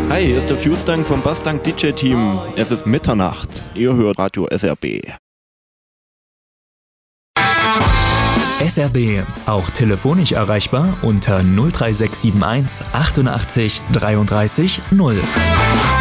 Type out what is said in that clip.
Hi, hier ist der Fuse-Dank vom Bassdank DJ-Team. Es ist Mitternacht. Ihr hört Radio SRB. SRB, auch telefonisch erreichbar unter 03671 88 33 0.